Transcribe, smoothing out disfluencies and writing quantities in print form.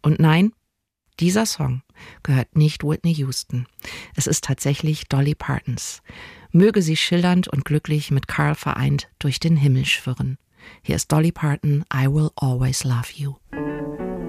Und nein, dieser Song gehört nicht Whitney Houston. Es ist tatsächlich Dolly Partons. Möge sie schillernd und glücklich mit Carl vereint durch den Himmel schwirren. Hier ist Dolly Parton, I Will Always Love You.